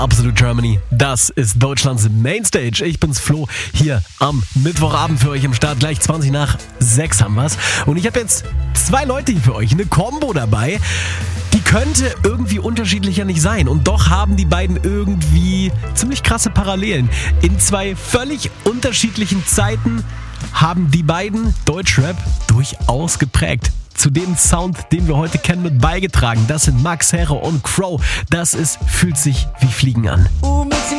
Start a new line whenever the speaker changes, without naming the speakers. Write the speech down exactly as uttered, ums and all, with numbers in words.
Absolute Germany, das ist Deutschlands Mainstage. Ich bin's Flo, hier am Mittwochabend für euch im Start. Gleich zwanzig nach sechs haben wir's. Und ich habe jetzt zwei Leute hier für euch, eine Combo dabei. Die könnte irgendwie unterschiedlicher nicht sein. Und doch haben die beiden irgendwie ziemlich krasse Parallelen. In zwei völlig unterschiedlichen Zeiten haben die beiden Deutschrap durchaus geprägt. Zu dem Sound, den wir heute kennen, mit beigetragen. Das sind Max Herre und Crow. Das ist Fühlt sich wie Fliegen an.
Uh, Mixi